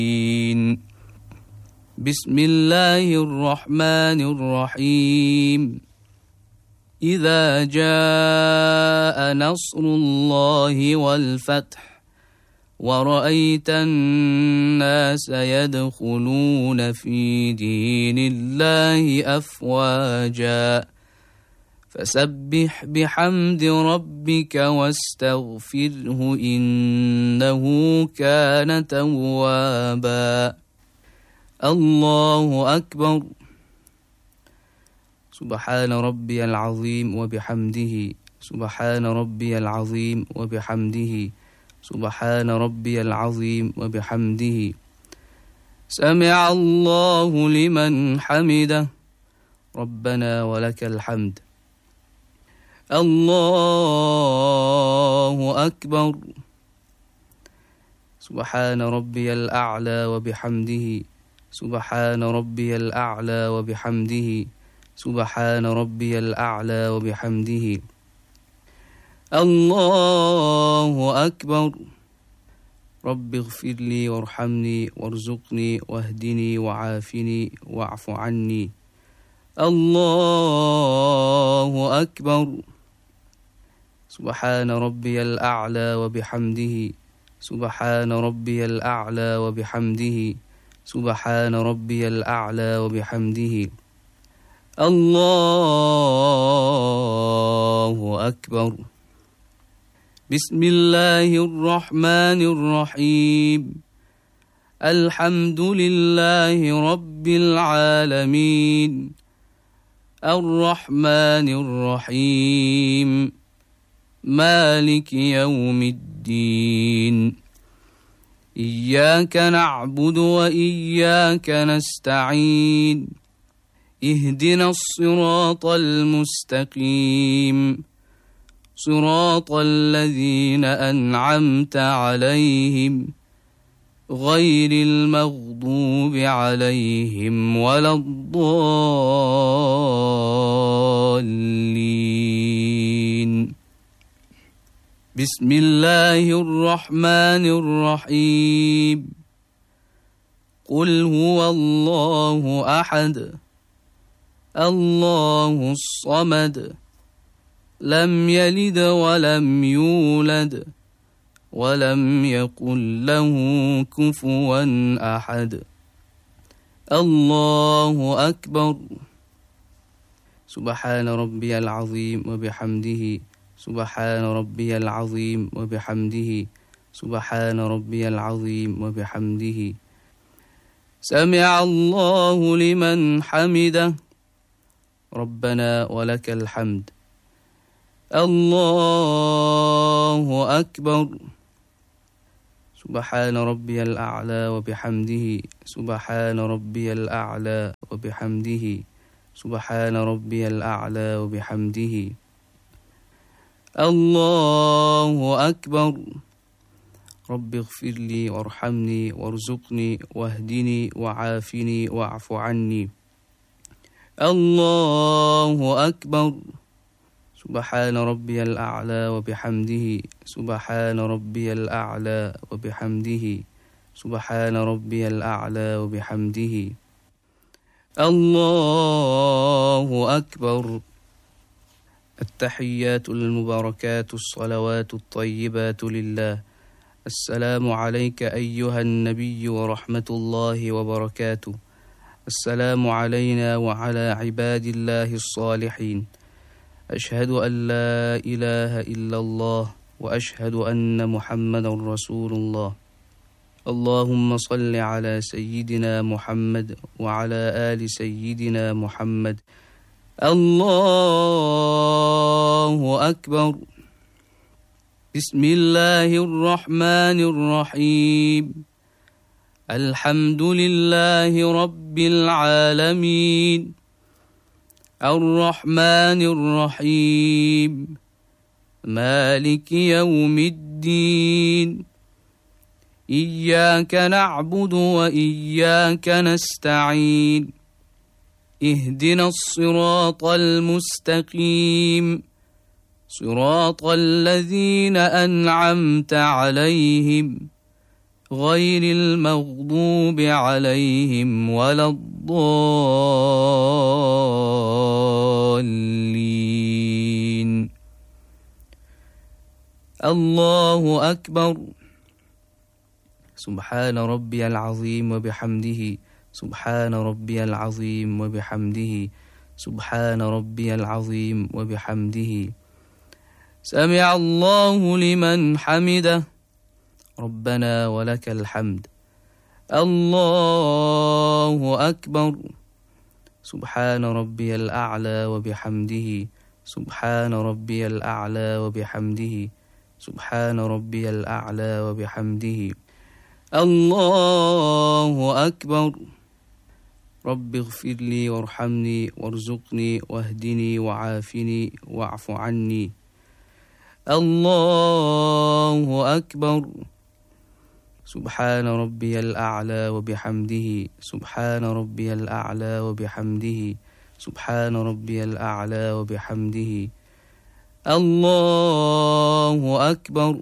بسم الله الرحمن الرحيم إذا جاء نصر الله والفتح ورأيت الناس يدخلون في دين الله أفواجا فسبح بحمد ربك واستغفره إنه كان توابا الله أكبر سبحان ربي العظيم وبحمده سبحان ربي العظيم وبحمده سبحان ربي العظيم وبحمده سمع الله لمن حمده ربنا ولك الحمد الله أكبر سبحان ربي الأعلى وبحمده سبحان ربي الأعلى وبحمده سبحان ربي الأعلى وبحمده الله أكبر رب اغفر لي وارحمني وارزقني واهدني وعافني واعف عني الله أكبر سبحان ربي الأعلى وبحمده سبحان ربي الأعلى وبحمده سبحان ربي الأعلى وبحمده الله أكبر بسم الله الرحمن الرحيم الحمد لله رب العالمين الرحمن الرحيم مالك يوم الدين إياك نعبد وإياك نستعين اهدنا الصراط المستقيم صراط الذين أنعمت عليهم غير المغضوب عليهم ولا الضالين بسم الله الرحمن الرحيم قل هو الله أحد الله الصمد لم يلد ولم يولد ولم يكن له كفوا أحد الله أكبر سبحان ربي العظيم وبحمده سبحان ربي العظيم وبحمده سبحان ربي العظيم وبحمده سمع الله لمن حمده ربنا ولك الحمد الله أكبر سبحان ربي الأعلى وبحمده سبحان ربي الأعلى وبحمده سبحان ربي الأعلى وبحمده الله أكبر رب اغفر لي وارحمني وارزقني واهدني وعافني واعف عني الله أكبر سبحان ربي الأعلى وبحمده سبحان ربي الأعلى وبحمده سبحان ربي الأعلى وبحمده الله أكبر التحيات المباركات الصلوات الطيبات لله السلام عليك أيها النبي ورحمة الله وبركاته السلام علينا وعلى عباد الله الصالحين أشهد أن لا إله إلا الله وأشهد أن محمدا رسول الله اللهم صل على سيدنا محمد وعلى آل سيدنا محمد الله أكبر بسم الله الرحمن الرحيم الحمد لله رب العالمين الرحمن الرحيم مالك يوم الدين إياك نعبد وإياك نستعين اهدنا الصراط المستقيم صراط الذين أنعمت عليهم غير المغضوب عليهم ولا الضالين. الله أكبر. سبحان ربي العظيم وبحمده سبحان ربي العظيم وبحمده سبحان ربي العظيم وبحمده. سمع الله لمن حمده. ربنا ولك الحمد. الله أكبر. سبحان ربي الأعلى وبحمده سبحان ربي الأعلى وبحمده سبحان ربي الأعلى وبحمده. الله أكبر. رب اغفر لي وارحمني وارزقني واهدني وعافني واعف عني. الله أكبر. سبحان ربي الأعلى وبحمده سبحان ربي الأعلى وبحمده سبحان ربي الأعلى وبحمده. الله أكبر.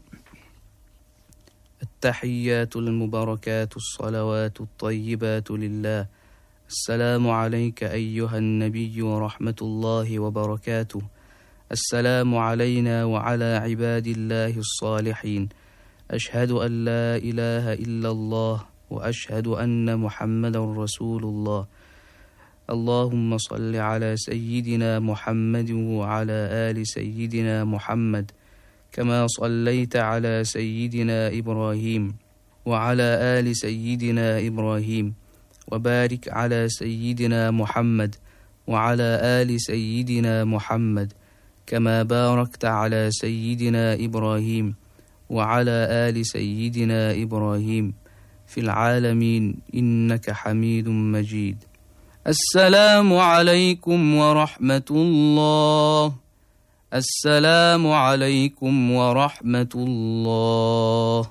التحيات المباركات الصلوات الطيبات لله. السلام عليك أيها النبي ورحمة الله وبركاته. السلام علينا وعلى عباد الله الصالحين. أشهد أن لا إله إلا الله وأشهد أن محمدا رسول الله. اللهم صل على سيدنا محمد وعلى آل سيدنا محمد كما صليت على سيدنا إبراهيم وعلى آل سيدنا إبراهيم وبارك على سيدنا محمد وعلى آل سيدنا محمد كما باركت على سيدنا إبراهيم وعلى آل سيدنا إبراهيم في العالمين إنك حميد مجيد. السلام عليكم ورحمة الله. السلام عليكم ورحمة الله.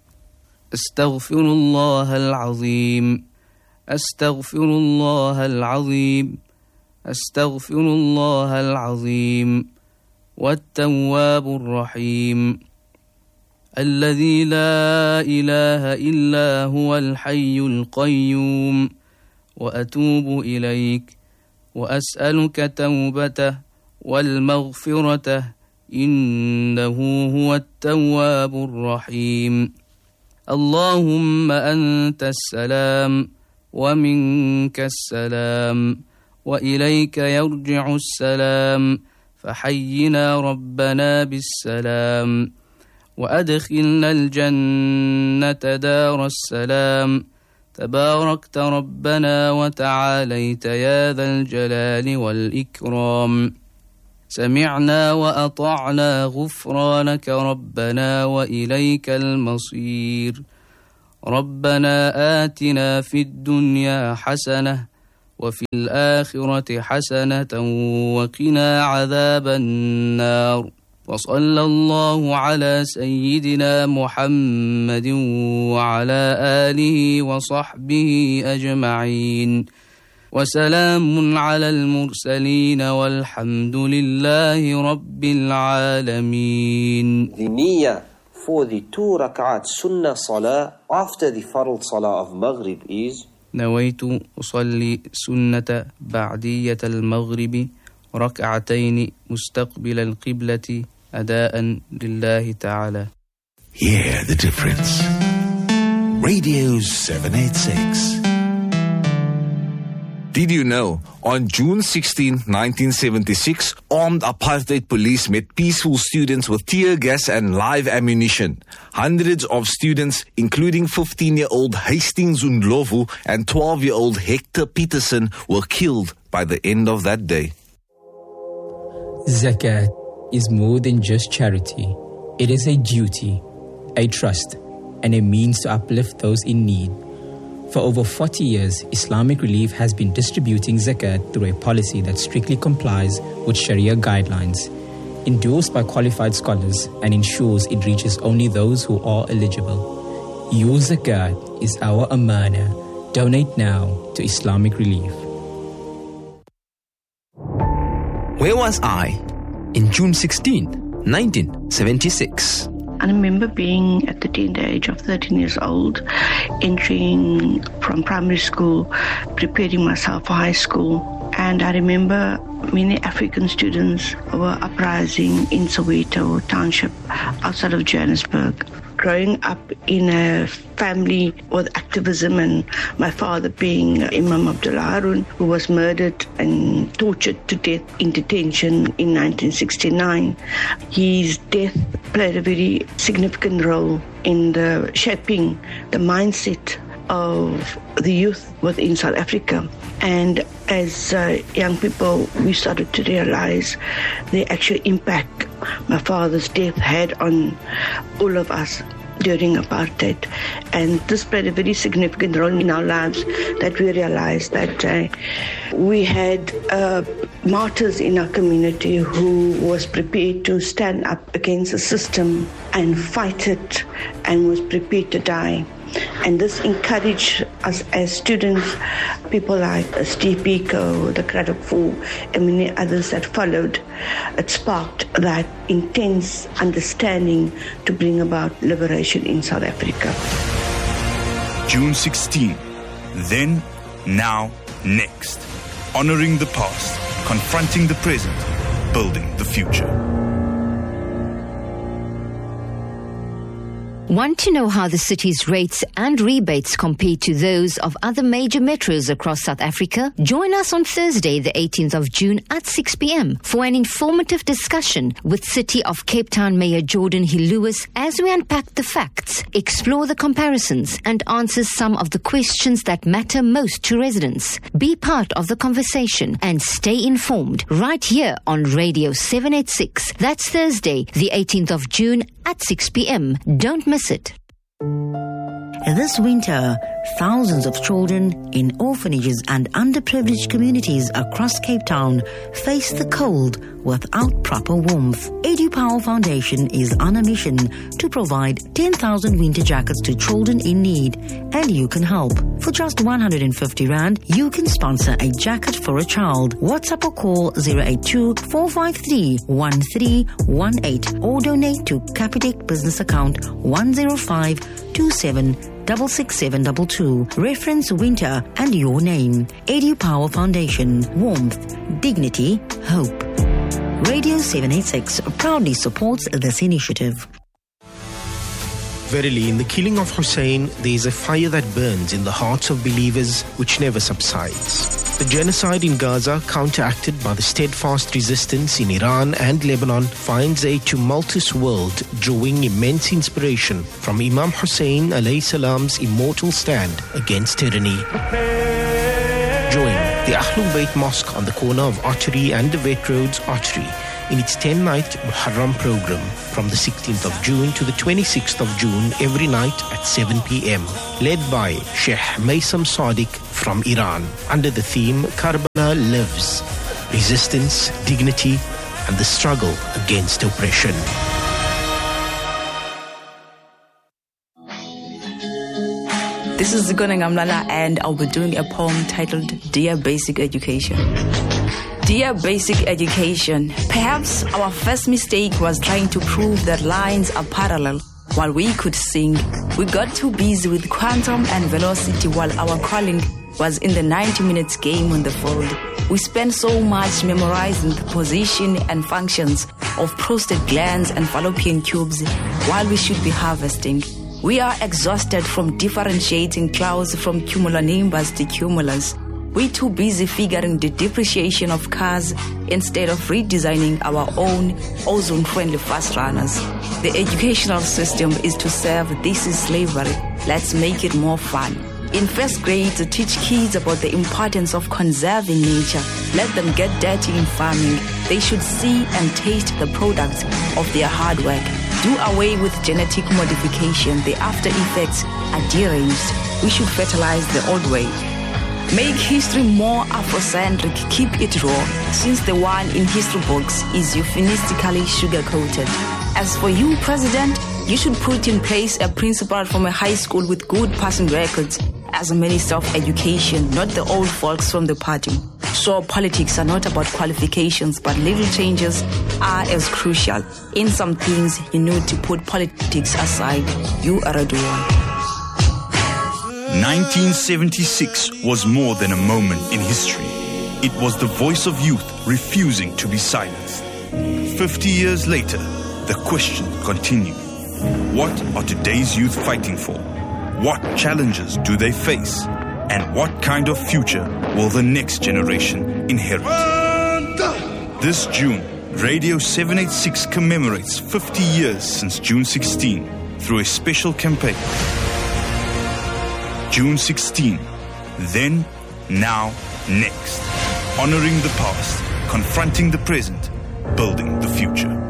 أستغفر الله العظيم. أستغفر الله العظيم. أستغفر الله العظيم. والتواب الرحيم الذي لا إله إلا هو الحي القيوم. وأتوب إليك وأسألك توبته والمغفرة إنه هو التواب الرحيم. اللهم أنت السلام ومنك السلام وإليك يرجع السلام. فحينا ربنا بالسلام وأدخلنا الجنة دار السلام. تباركت ربنا وتعاليت يا ذا الجلال والإكرام. سمعنا وأطعنا غفرانك ربنا وإليك المصير. ربنا آتنا في الدنيا حسنة وفي الآخرة حسنة وقنا عذاب النار. وصلى الله على سيدنا محمد وعلى آله وصحبه أجمعين. وسلام على المرسلين والحمد لله رب العالمين. The niyyah for the 2 rak'at sunnah salah after the farad salah of Maghrib is نويت أصلي سنة بعدية المغرب ركعتين مستقبل القبلة أداء لله تعالى. Hear the difference. Radio 786. Did you know, on June 16, 1976, armed apartheid police met peaceful students with tear gas and live ammunition. Hundreds of students, including 15-year-old Hastings Ndlovu and 12-year-old Hector Peterson, were killed by the end of that day. Zakat is more than just charity. It is a duty, a trust, and a means to uplift those in need. For over 40 years, Islamic Relief has been distributing zakat through a policy that strictly complies with Sharia guidelines, endorsed by qualified scholars, and ensures it reaches only those who are eligible. Your zakat is our amana. Donate now to Islamic Relief. Where was I in June 16, 1976? I remember being at the tender age of 13 years old, entering from primary school, preparing myself for high school. And I remember many African students were uprising in Soweto township outside of Johannesburg. Growing up in a family with activism, and my father being Imam Abdullah Harun, who was murdered and tortured to death in detention in 1969. His death played a very significant role in the shaping the mindset of the youth within South Africa. And as young people, we started to realize the actual impact my father's death had on all of us during apartheid. And this played a very significant role in our lives, that we realized that we had martyrs in our community who was prepared to stand up against the system and fight it, and was prepared to die. And this encouraged us as students, people like Steve Biko, the Craddock Fool, and many others that followed. It sparked that intense understanding to bring about liberation in South Africa. June 16. Then, now, next. Honoring the past, confronting the present, building the future. Want to know how the city's rates and rebates compare to those of other major metros across South Africa? Join us on Thursday, the 18th of June at 6 p.m. for an informative discussion with City of Cape Town Mayor Jordan Hill Lewis as we unpack the facts, explore the comparisons, and answer some of the questions that matter most to residents. Be part of the conversation and stay informed right here on Radio 786. That's Thursday, the 18th of June at 6 p.m. Don't miss it. This winter, thousands of children in orphanages and underprivileged communities across Cape Town face the cold without proper warmth. EduPower Foundation is on a mission to provide 10,000 winter jackets to children in need, and you can help. For just 150 Rand, you can sponsor a jacket for a child. WhatsApp or call 082-453-1318 or donate to Capitec business account 10527666722. Reference winter and your name. EduPower Foundation. Warmth, dignity, hope. Radio 786 proudly supports this initiative. Verily, in the killing of Hussein, there is a fire that burns in the hearts of believers which never subsides. The genocide in Gaza, counteracted by the steadfast resistance in Iran and Lebanon, finds a tumultuous world drawing immense inspiration from Imam Hussein alayhi salam's immortal stand against tyranny. Join the Ahlul Bayt Mosque on the corner of Artery and the Vet Roads Artery in its 10-night Muharram program from the 16th of June to the 26th of June every night at 7 p.m. Led by Sheikh Maysam Sadiq from Iran under the theme Karbala Lives, Resistance, Dignity and the Struggle Against Oppression. This is Zikona Ngamlala, and I'll be doing a poem titled Dear Basic Education. Dear Basic Education, perhaps our first mistake was trying to prove that lines are parallel while we could sing. We got too busy with quantum and velocity while our calling was in the 90 minutes game on the field. We spent so much memorizing the position and functions of prostate glands and fallopian tubes while we should be harvesting. We are exhausted from differentiating clouds from cumulonimbus to cumulus. We're too busy figuring the depreciation of cars instead of redesigning our own ozone-friendly fast runners. The educational system is to serve this is slavery. Let's make it more fun. In first grade, to teach kids about the importance of conserving nature. Let them get dirty in farming. They should see and taste the products of their hard work. Do away with genetic modification. The after effects are deranged. We should fertilize the old way. Make history more Afrocentric. Keep it raw, since the one in history books is euphemistically sugar-coated. As for you, President, you should put in place a principal from a high school with good passing records as a Minister of Education, not the old folks from the party. So politics are not about qualifications, but little changes are as crucial. In some things, you need to put politics aside. You are a doer. 1976 was more than a moment in history. It was the voice of youth refusing to be silenced. 50 years later, the question continued. What are today's youth fighting for? What challenges do they face? And what kind of future will the next generation inherit? This June, Radio 786 commemorates 50 years since June 16 through a special campaign. June 16, then, now, next. Honoring the past, confronting the present, building the future.